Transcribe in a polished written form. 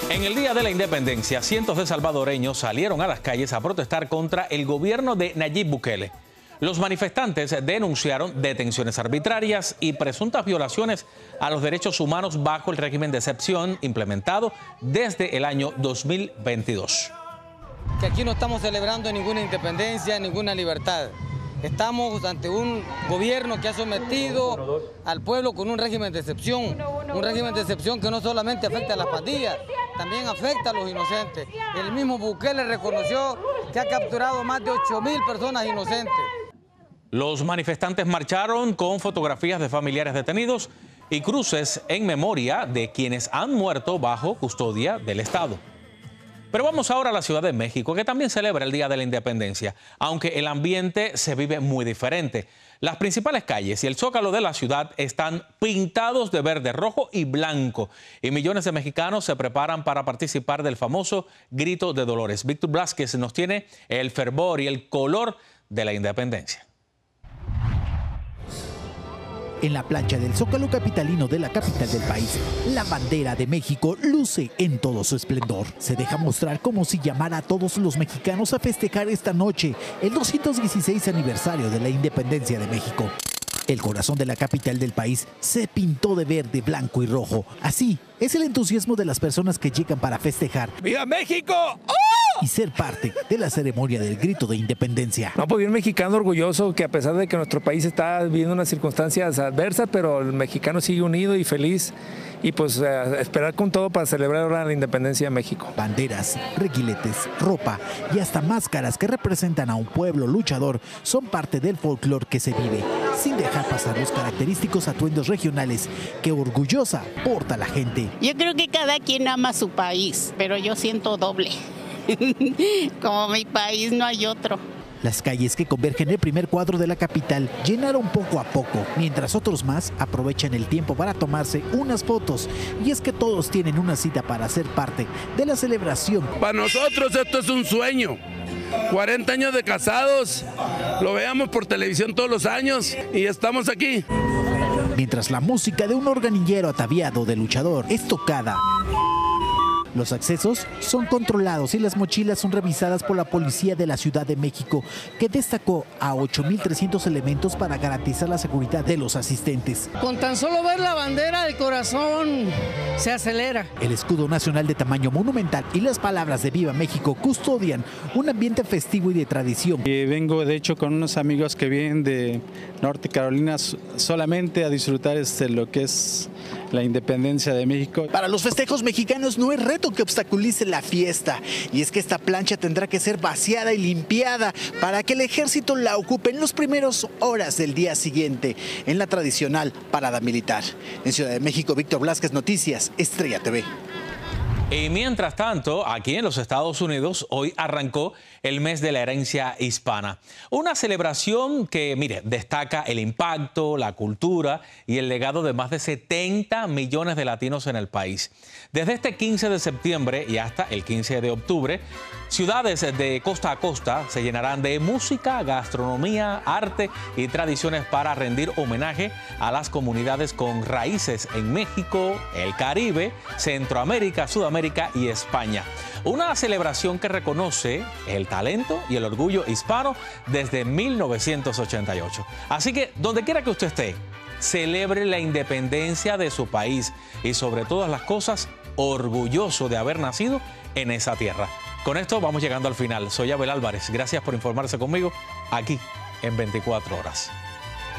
En el Día de la Independencia, cientos de salvadoreños salieron a las calles a protestar contra el gobierno de Nayib Bukele. Los manifestantes denunciaron detenciones arbitrarias y presuntas violaciones a los derechos humanos bajo el régimen de excepción implementado desde el año 2022. Que aquí no estamos celebrando ninguna independencia, ninguna libertad. Estamos ante un gobierno que ha sometido al pueblo con un régimen de excepción que no solamente afecta a las pandillas, también afecta a los inocentes. El mismo Bukele reconoció que ha capturado más de 8.000 personas inocentes. Los manifestantes marcharon con fotografías de familiares detenidos y cruces en memoria de quienes han muerto bajo custodia del Estado. Pero vamos ahora a la Ciudad de México, que también celebra el Día de la Independencia, aunque el ambiente se vive muy diferente. Las principales calles y el zócalo de la ciudad están pintados de verde, rojo y blanco, y millones de mexicanos se preparan para participar del famoso Grito de Dolores. Víctor Blázquez nos tiene el fervor y el color de la independencia. En la plancha del Zócalo capitalino de la capital del país, la bandera de México luce en todo su esplendor. Se deja mostrar como si llamara a todos los mexicanos a festejar esta noche el 216 aniversario de la independencia de México. El corazón de la capital del país se pintó de verde, blanco y rojo. Así es el entusiasmo de las personas que llegan para festejar. ¡Viva México! ¡Oh! Y ser parte de la ceremonia del grito de independencia. No, pues bien mexicano orgulloso que a pesar de que nuestro país está viviendo unas circunstancias adversas, pero el mexicano sigue unido y feliz. Y pues esperar con todo para celebrar ahora la independencia de México. Banderas, reguiletes, ropa y hasta máscaras que representan a un pueblo luchador son parte del folclore que se vive, sin dejar pasar los característicos atuendos regionales que orgullosa porta la gente. Yo creo que cada quien ama su país, pero yo siento doble. Como mi país no hay otro. Las calles que convergen en el primer cuadro de la capital llenaron poco a poco, mientras otros más aprovechan el tiempo para tomarse unas fotos. Y es que todos tienen una cita para ser parte de la celebración. Para nosotros esto es un sueño. 40 años de casados, lo veamos por televisión todos los años y estamos aquí. Mientras la música de un organillero ataviado de luchador es tocada, los accesos son controlados y las mochilas son revisadas por la policía de la Ciudad de México, que destacó a 8.300 elementos para garantizar la seguridad de los asistentes. Con tan solo ver la bandera, el corazón se acelera. El escudo nacional de tamaño monumental y las palabras de Viva México custodian un ambiente festivo y de tradición. Vengo de hecho con unos amigos que vienen de Norte Carolina solamente a disfrutar lo que es la independencia de México. Para los festejos mexicanos no es reto que obstaculice la fiesta, y es que esta plancha tendrá que ser vaciada y limpiada para que el ejército la ocupe en las primeras horas del día siguiente, en la tradicional parada militar. En Ciudad de México, Víctor Blázquez, Noticias Estrella TV. Y mientras tanto, aquí en los Estados Unidos, hoy arrancó el mes de la herencia hispana. Una celebración que, mire, destaca el impacto, la cultura y el legado de más de 70 millones de latinos en el país. Desde este 15 de septiembre y hasta el 15 de octubre, ciudades de costa a costa se llenarán de música, gastronomía, arte y tradiciones para rendir homenaje a las comunidades con raíces en México, el Caribe, Centroamérica, Sudamérica y España. Una celebración que reconoce el talento y el orgullo hispano desde 1988. Así que, donde quiera que usted esté, celebre la independencia de su país y, sobre todas las cosas, orgulloso de haber nacido en esa tierra. Con esto vamos llegando al final. Soy Abel Álvarez. Gracias por informarse conmigo aquí en 24 horas.